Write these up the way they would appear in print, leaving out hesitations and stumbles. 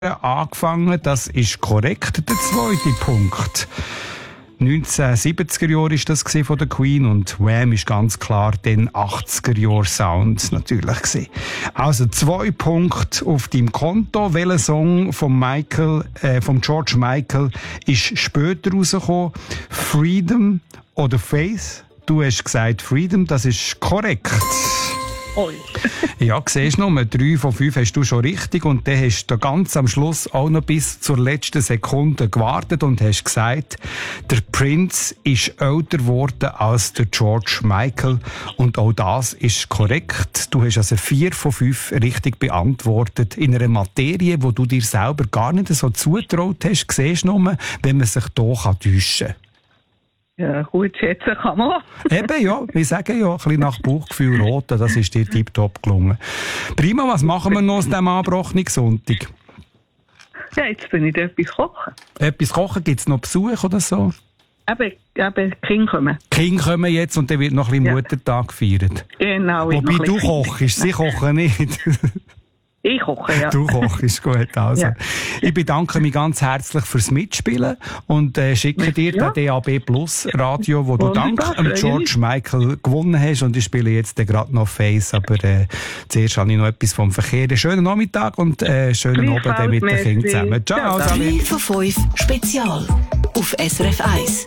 angefangen. Das ist korrekt, der zweite Punkt. 1970er Jahre ist das von der Queen und Wham ist ganz klar den 80er Jahre Sound natürlich gewesen. Also 2 Punkte auf deinem Konto. Welcher Song von George Michael ist später rausgekommen? Freedom oder Faith? Du hast gesagt Freedom, das ist korrekt. Oi. Ja, siehst du noch, 3 von 5 hast du schon richtig und dann hast du ganz am Schluss auch noch bis zur letzten Sekunde gewartet und hast gesagt, der Prince ist älter geworden als der George Michael und auch das ist korrekt. Du hast also 4 von 5 richtig beantwortet in einer Materie, wo du dir selber gar nicht so zutraut hast. Siehst du noch, wenn man sich hier täuschen kann. Ja, gut schätzen kann man. Eben, ja. Wir sagen ja, ein bisschen nach Bauchgefühl roten, das ist dir tiptop gelungen. Prima, was machen wir noch aus diesem angebrochenen Sonntag? Ja, jetzt bin ich etwas kochen. Etwas kochen? Gibt es noch Besuch oder so? Eben, die Kinder kommen. Die Kinder kommen jetzt und dann wird noch ein bisschen Muttertag gefeiert. Genau. Wobei du kochst, sie kochen nicht. Ich koche, ja. Du kochst, gut. Also. Ja. Ich bedanke mich ganz herzlich fürs Mitspielen und schicke dir den DAB Plus Radio, wo du dank George Michael gewonnen hast. Und ich spiele jetzt gerade noch Face, aber zuerst habe ich noch etwas vom Verkehr. Schönen Nachmittag und schönen Abend mit den Kindern zusammen. Ciao, Sally. 3 von 5 Spezial auf SRF 1.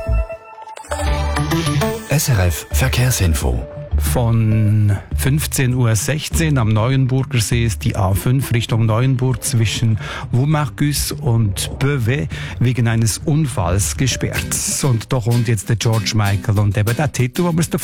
SRF Verkehrsinfo. Von 15:16 Uhr am Neuenburger See ist die A5 Richtung Neuenburg zwischen Woumarcus und Beauvais wegen eines Unfalls gesperrt. Und da kommt jetzt der George Michael und eben der Titel, wo wir es